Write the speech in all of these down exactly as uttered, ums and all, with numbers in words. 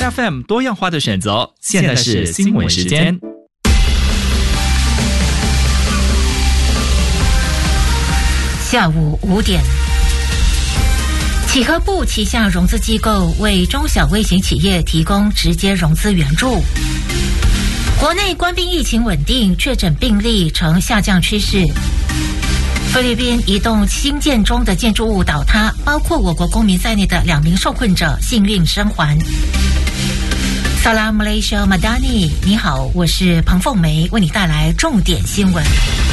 F M 多样化的选择，现在是新闻时间。 下午五点，启和部旗下融资机构为中小微型企业提供直接融资援助。国内官兵疫情稳定，确诊病例呈下降趋势。菲律宾一栋新建中的建筑物倒塌，包括我国公民在内的两名受困者幸运生还。Salam Malaysia Madani， 你好，我是彭凤梅，为你带来重点新闻。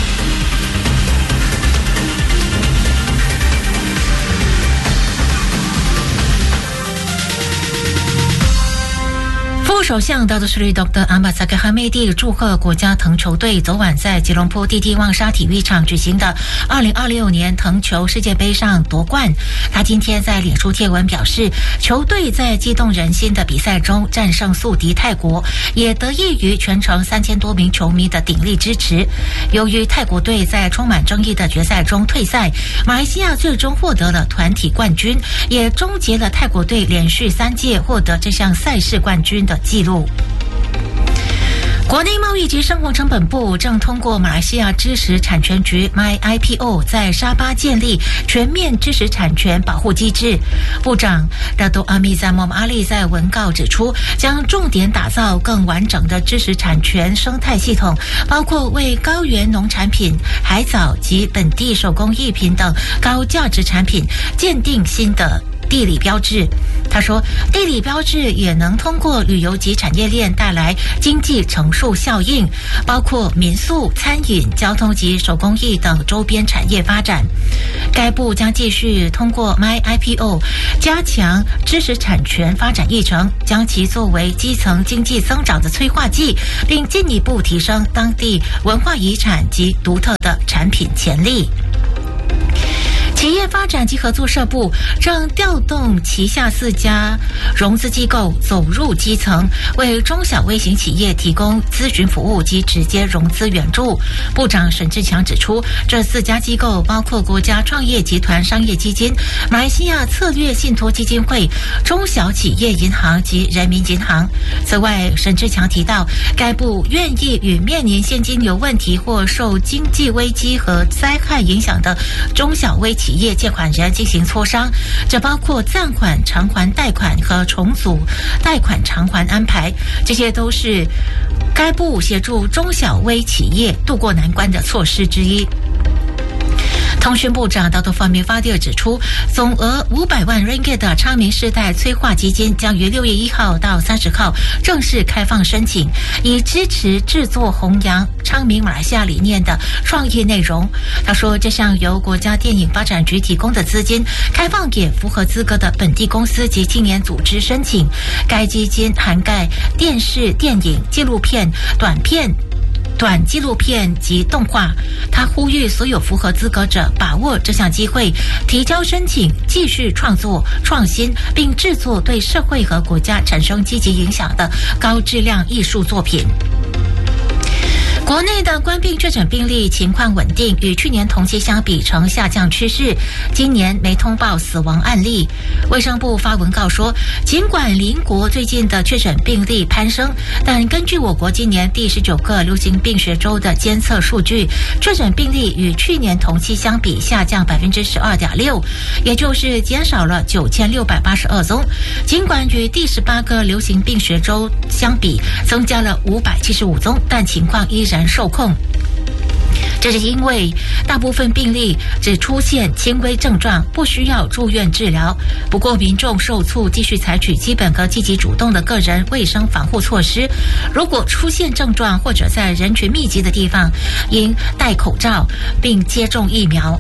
副首相达多斯里 Doctor Ahmad Zahid Hamidi 祝贺国家藤球队昨晚在吉隆坡弟弟旺沙体育场举行的二零二六年藤球世界杯上夺冠。他今天在脸书贴文表示，球队在激动人心的比赛中战胜宿敌泰国，也得益于全程三千多名球迷的鼎力支持。由于泰国队在充满争议的决赛中退赛，马来西亚最终获得了团体冠军，也终结了泰国队连续三届获得这项赛事冠军的记录。国内贸易及生活成本部正通过马来西亚知识产权局 M Y I P O 在沙巴建立全面知识产权保护机制。部长达多阿米赞莫阿利在文告指出，将重点打造更完整的知识产权生态系统，包括为高原农产品、海藻及本地手工艺品等高价值产品鉴定新的地理标志。他说，地理标志也能通过旅游及产业链带来经济乘数效应，包括民宿、餐饮、交通及手工艺等周边产业发展。该部将继续通过 M Y I P O 加强知识产权发展议程，将其作为基层经济增长的催化剂，并进一步提升当地文化遗产及独特的产品潜力。企业发展及合作社部正调动旗下四家融资机构走入基层，为中小微型企业提供咨询服务及直接融资援助。部长沈志强指出，这四家机构包括国家创业集团商业基金、马来西亚策略信托基金会、中小企业银行及人民银行。此外，沈志强提到，该部愿意与面临现金流问题或受经济危机和灾害影响的中小微企业企业借款人进行磋商，这包括暂缓偿还贷款和重组贷款偿还安排，这些都是该部协助中小微企业渡过难关的措施之一。通讯部长达多法米法蒂尔指出，总额五百万 ringgit 的昌明世代催化基金将于六月一号到三十号正式开放申请，以支持制作弘扬昌明马来西亚理念的创业内容。他说，这项由国家电影发展局提供的资金开放给符合资格的本地公司及青年组织申请。该基金涵盖电视、电影、纪录片、短片、短纪录片及动画。他呼吁所有符合资格者把握这项机会，提交申请，继续创作、创新，并制作对社会和国家产生积极影响的高质量艺术作品。国内的冠病确诊病例情况稳定，与去年同期相比呈下降趋势，今年没通报死亡案例。卫生部发文告说，尽管邻国最近的确诊病例攀升，但根据我国今年第十九个流行病学周的监测数据，确诊病例与去年同期相比下降 百分之十二点六， 也就是减少了九千六百八十二宗。尽管与第十八个流行病学周相比增加了五百七十五宗，但情况依然受控。这是因为大部分病例只出现轻微症状，不需要住院治疗。不过民众受促继续采取基本和积极主动的个人卫生防护措施，如果出现症状或者在人群密集的地方，应戴口罩并接种疫苗。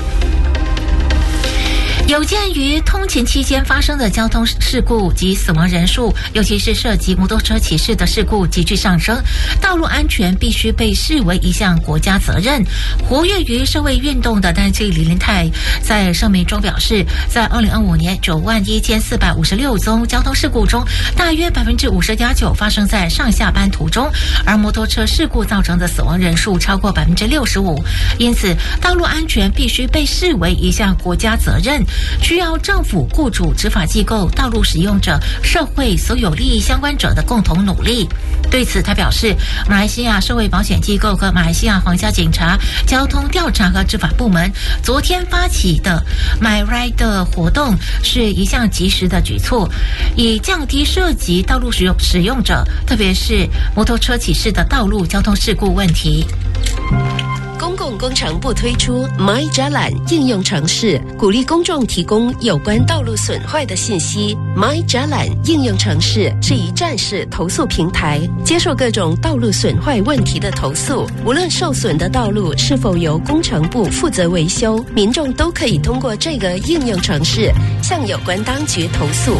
有鉴于通勤期间发生的交通事故及死亡人数，尤其是涉及摩托车骑士的事故急剧上升，道路安全必须被视为一项国家责任。活跃于社会运动的丹吉李林泰在声明中表示，在二零二五年九万一千四百五十六宗交通事故中，大约 百分之五十点九 发生在上下班途中，而摩托车事故造成的死亡人数超过 百分之六十五。因此，道路安全必须被视为一项国家责任， 需要政府、雇主、执法机构、道路使用者、社会所有利益相关者的共同努力。对此，他表示，马来西亚社会保险机构和马来西亚皇家警察、交通调查和执法部门昨天发起的 My Ride 活动是一项及时的举措，以降低涉及道路使用使用者，特别是摩托车骑士的道路交通事故问题。 公共工程部推出 My Jalan 应用程式，鼓励公众提供有关道路损坏的信息。My Jalan 应用程式是一站式投诉平台，接受各种道路损坏问题的投诉。无论受损的道路是否由工程部负责维修，民众都可以通过这个应用程式向有关当局投诉。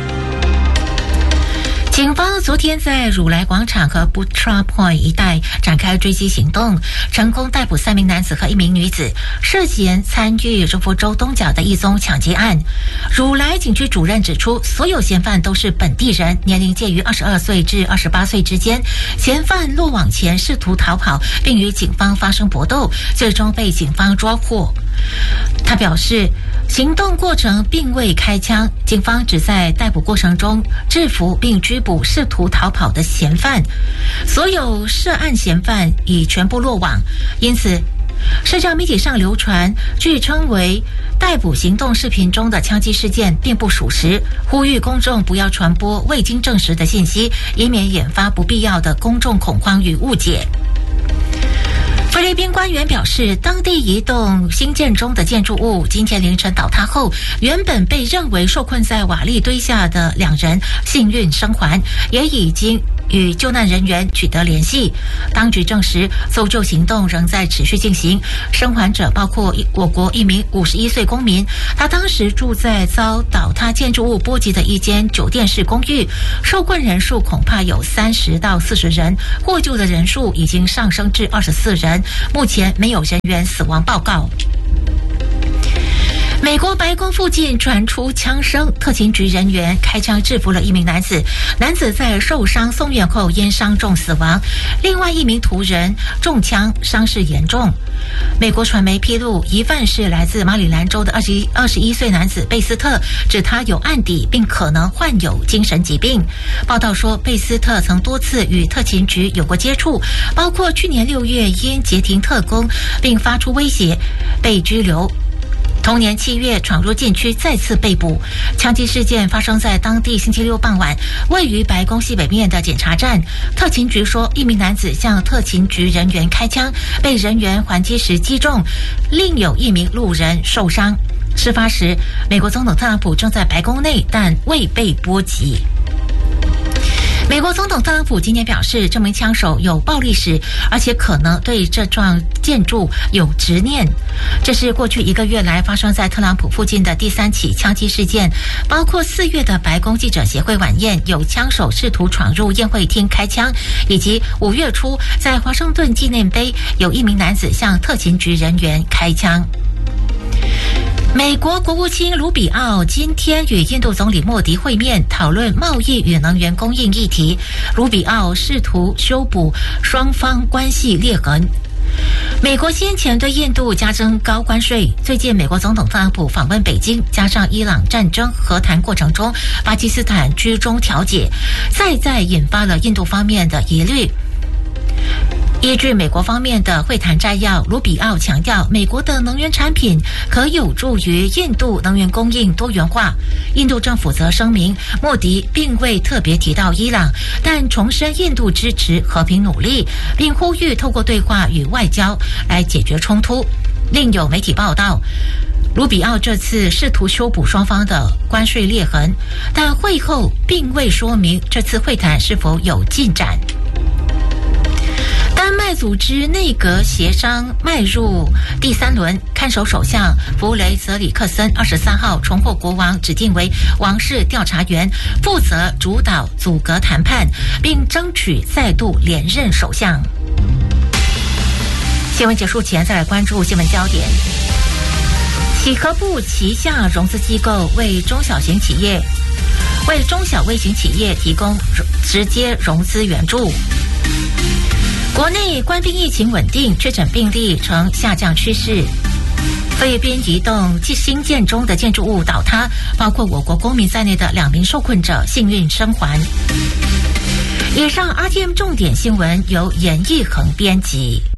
警方昨天在汝来广场和 Putra Point 一带展开追击行动，成功逮捕三名男子和一名女子，涉嫌参与柔佛州东角的一宗抢劫案。汝来警区主任指出，所有嫌犯都是本地人，年龄介于二十二岁至二十八岁之间。嫌犯落网前试图逃跑，并与警方发生搏斗，最终被警方抓获。他表示，行动过程并未开枪，警方只在逮捕过程中制服并拘捕试图逃跑的嫌犯，所有涉案嫌犯已全部落网。因此，社交媒体上流传据称为逮捕行动视频中的枪击事件并不属实，呼吁公众不要传播未经证实的信息，以免引发不必要的公众恐慌与误解。菲律宾官员表示，当地一栋新建中的建筑物今天凌晨倒塌后，原本被认为受困在瓦砾堆下的两人幸运生还，也已经与救难人员取得联系。当局证实，搜救行动仍在持续进行。生还者包括我国一名五十一岁公民，他当时住在遭倒塌建筑物波及的一间酒店式公寓，受困人数恐怕有三十到四十人，获救的人数已经上升至二十四人，目前没有人员死亡报告。美国白宫附近传出枪声，特勤局人员开枪制服了一名男子，男子在受伤送院后因伤重死亡，另外一名途人中枪伤势严重。美国传媒披露，疑犯是来自马里兰州的二十一岁男子贝斯特，指他有案底并可能患有精神疾病。报道说，贝斯特曾多次与特勤局有过接触，包括去年六月因劫停特工并发出威胁被拘留。同年七月闯入禁区再次被捕。枪击事件发生在当地星期六傍晚，位于白宫西北面的检察站。特勤局说，一名男子向特勤局人员开枪，被人员还击时击中，另有一名路人受伤。事发时，美国总统特朗普正在白宫内，但未被波及。美国总统特朗普今天表示，这名枪手有暴力史，而且可能对这幢建筑有执念。这是过去一个月来发生在特朗普附近的第三起枪击事件，包括四月的白宫记者协会晚宴有枪手试图闯入宴会厅开枪，以及五月初在华盛顿纪念碑有一名男子向特勤局人员开枪。美国国务卿卢比奥今天与印度总理莫迪会面，讨论贸易与能源供应议题。卢比奥试图修补双方关系裂痕。美国先前对印度加征高关税，最近美国总统特朗普访问北京，加上伊朗战争和谈过程中巴基斯坦居中调解，再再引发了印度方面的疑虑。依据美国方面的会谈摘要，卢比奥强调，美国的能源产品可有助于印度能源供应多元化。印度政府则声明，莫迪并未特别提到伊朗，但重申印度支持和平努力，并呼吁透过对话与外交来解决冲突。另有媒体报道，卢比奥这次试图修补双方的关税裂痕，但会后并未说明这次会谈是否有进展。丹麦组织内阁协商迈入第三轮，看守首相弗雷泽里克森二十三号重获国王指定为王室调查员，负责主导阻隔谈判，并争取再度连任首相。新闻结束前，再来关注新闻焦点。企核部旗下融资机构为中小型企业为中小微型企业提供直接融资援助。国内官兵疫情稳定，确诊病例呈下降趋势。 菲律宾一栋新建中的建筑物倒塌，包括我国公民在内的两名受困者幸运生还。以上 R T M 重点新闻由严义恒编辑。